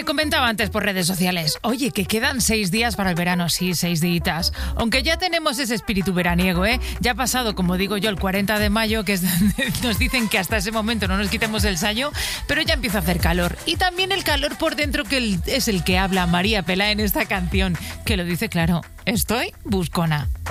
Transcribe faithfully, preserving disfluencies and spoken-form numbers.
Te comentaba antes por redes sociales, oye, que quedan seis días para el verano, sí, seis días. Aunque ya tenemos ese espíritu veraniego, ¿eh? Ya ha pasado, como digo yo, el cuarenta de mayo, que es donde nos dicen que hasta ese momento no nos quitemos el sayo, pero ya empieza a hacer calor. Y también el calor por dentro, que el- es el que habla María Pelá en esta canción, que lo dice claro, estoy buscona.